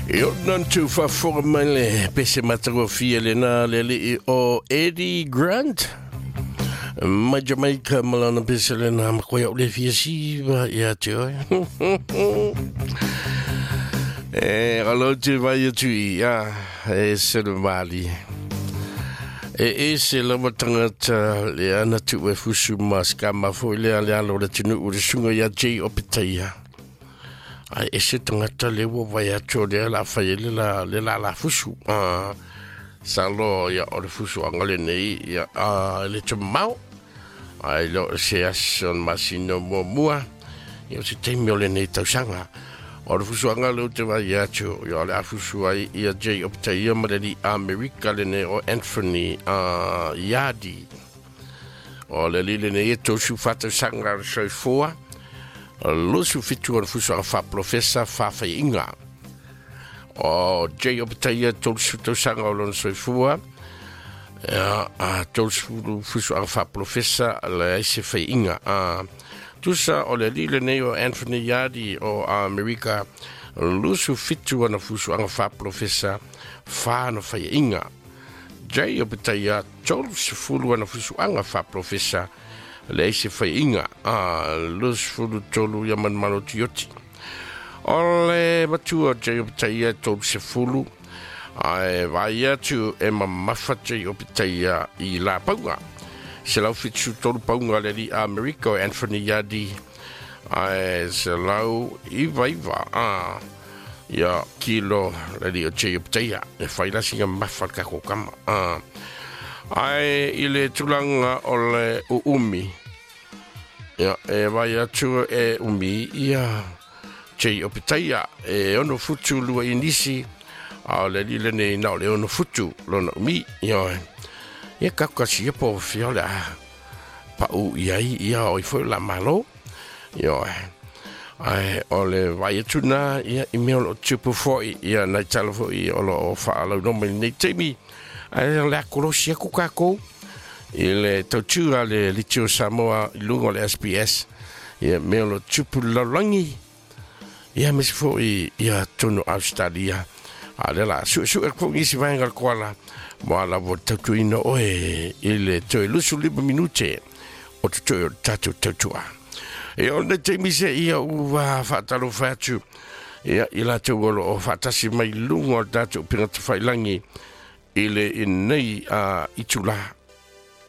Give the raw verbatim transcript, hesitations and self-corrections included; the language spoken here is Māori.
Io non tu fa formale pese matrofia lena lele o Eddie Grant. Ma Jamaica malana pese lena ma koya ule fia siva ya tio. Eh, allo tu vai tu ya e se le mali. E e se la matangata le ana tu e fusu maska ma fo le ale alo le tinu u sunga ya J opitaya. Ai ese tangata le wo vai ato le la faile la le la la fusu ah salo ya o fusu angale nei ya ah le chamau ai lo se ason masino mo mua yo se temio le nei tausanga o fusu angale te vai ato yo le fusu ai ya J optaya madali America le ne o Anthony ah Yadi o le lile nei to su fata sanga so foa Lusu fitu on fusu fa professor fa fa inga o J optaya tol su to sanga lon so fua a a tol su fusu fa professor la se fa inga a tusa o le lile neo Anthony Yadi o America lusu fitu on fusu fa professor fa no fa inga J optaya tol su fulu on fusu fa professor le se fa inga a lus fulu tolu ya man malotioti ole matua je optaya to se fulu ai vai atu e mamma fatte optaya I la paua se la fitu tolu paua le di America Anthony Yadi ai se lau I vai va a ya kilo le di je optaya e fai la singa maffa ka ko kama a ai ile tulanga ole uumi ya e vai atu e umi ia che opitaya e ono futu lua inisi a le ile nei na le ono futu lona umi ia ia kakasi po fiola pa u ia ia o foi la malo ia ai ole vai atu na ia email o tupu foi ia na telefo ia o fa lo no me nei temi ai la kolosia kukako il tautua le litio Samoa lungo le S P S ia melo tupu lalangi ia mesfo ia tono Australia ale la su su ko ngisi vanga kwala mo la votatuino oe il to lusu libe minute o to tatu tatua e on te mi se ia uva fatalo fatu ia ila te golo o fatasi mai lungo tatu pinata failangi ile in nei a itula